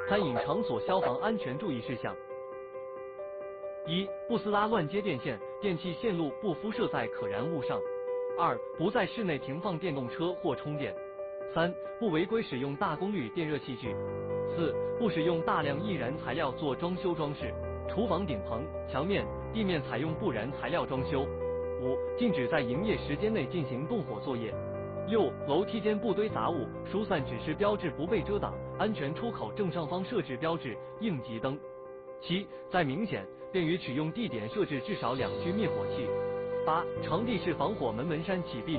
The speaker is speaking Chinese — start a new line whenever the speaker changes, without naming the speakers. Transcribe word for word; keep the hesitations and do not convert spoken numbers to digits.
餐饮场所消防安全注意事项：一、不撕拉乱接电线，电器线路不敷设在可燃物上；二、不在室内停放电动车或充电；三、不违规使用大功率电热器具；四、不使用大量易燃材料做装修装饰，厨房顶棚、墙面、地面采用不燃材料装修；五、禁止在营业时间内进行动火作业；六、楼梯间不堆杂物，疏散指示标志不被遮挡，安全出口正上方设置标志、应急灯；七、在明显便于取用地点设置至少两具灭火器；八、场地式防火门门扇启闭